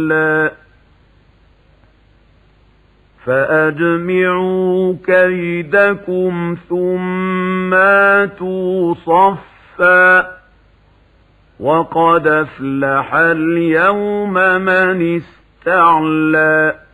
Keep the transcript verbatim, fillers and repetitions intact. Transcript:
فأجمعوا كيدكم ثم آتوا صفا وقد أفلح اليوم من استعلى